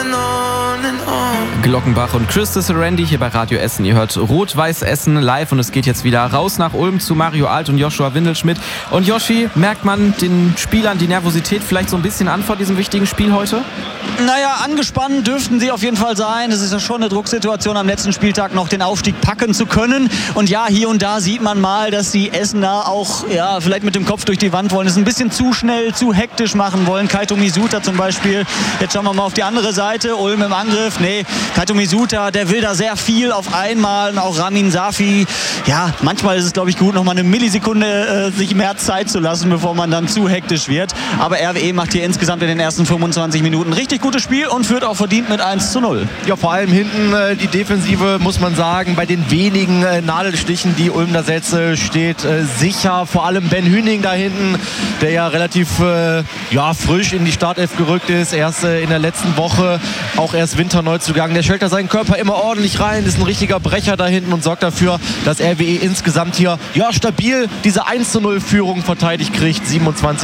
Glockenbach und Christus Randy hier bei Radio Essen. Ihr hört Rot-Weiß Essen live und es geht jetzt wieder raus nach Ulm zu Mario Alt und Joshua Windelschmidt. Und Joshi, merkt man den Spielern die Nervosität vielleicht so ein bisschen an vor diesem wichtigen Spiel heute? Naja, angespannt dürften sie auf jeden Fall sein. Es ist ja schon eine Drucksituation, am letzten Spieltag noch den Aufstieg packen zu können. Und ja, hier und da sieht man mal, dass die Essener auch vielleicht mit dem Kopf durch die Wand wollen. Es ein bisschen zu schnell, zu hektisch machen wollen. Kaito Misuta zum Beispiel. Jetzt schauen wir mal auf die andere Seite. Ulm im Angriff. Nee, Kaito Misuta, der will da sehr viel auf einmal. Und auch Ramin Safi. Ja, manchmal ist es, glaube ich, gut, noch mal eine Millisekunde sich mehr Zeit zu lassen, bevor man dann zu hektisch wird. Aber RWE macht hier insgesamt in den ersten 25 Minuten richtig gutes Spiel und führt auch verdient mit 1:0. Ja, vor allem hinten die Defensive, muss man sagen, bei den wenigen Nadelstichen, die Ulm da setzt, steht sicher. Vor allem Ben Hüning da hinten, der ja relativ frisch in die Startelf gerückt ist. Erst in der letzten Woche, auch erst Winterneuzugang. Der stellt da seinen Körper immer ordentlich rein, ist ein richtiger Brecher da hinten und sorgt dafür, dass RWE insgesamt hier stabil diese 1:0 Führung verteidigt kriegt. 27